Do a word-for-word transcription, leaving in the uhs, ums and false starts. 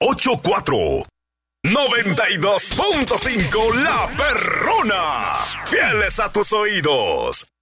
ocho cuatro. noventa y dos punto cinco La Perrona. Fieles a tus oídos.